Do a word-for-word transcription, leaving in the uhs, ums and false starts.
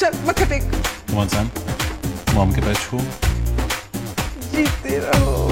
चल मत्था take. Come on Sam, mom के पैर छू। जीते रहो।